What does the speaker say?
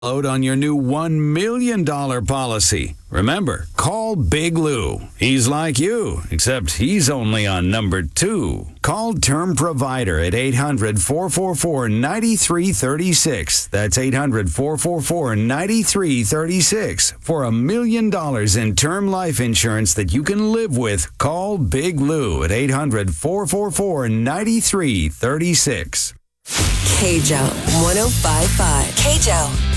Load on your new $1 million policy. Remember, call Big Lou. He's like you, except he's only on number 2. Call Term Provider at 800-444-9336. That's 800-444-9336. For $1 million in term life insurance that you can live with, call Big Lou at 800-444-9336. KJO 105.5. KJO.